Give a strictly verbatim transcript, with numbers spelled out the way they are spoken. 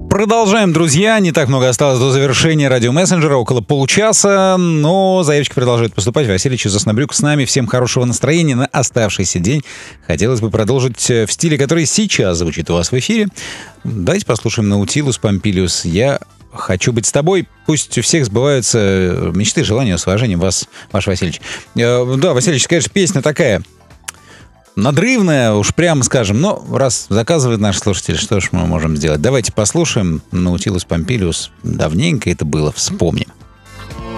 Продолжаем, друзья. Не так много осталось до завершения радиомессенджера, около получаса, но заявочки продолжают поступать. Василий Заснобрюк с нами. Всем хорошего настроения на оставшийся день. Хотелось бы продолжить в стиле, который сейчас звучит у вас в эфире. Давайте послушаем Наутилус Помпилиус. Я хочу быть с тобой. Пусть у всех сбываются мечты, желания. С уважением вас, Ваш Васильевич. Да, Васильевич, конечно, песня такая надрывная, уж прямо скажем. Но раз заказывают наши слушатели, что ж мы можем сделать? Давайте послушаем Наутилус Помпилиус. Давненько это было, вспомним.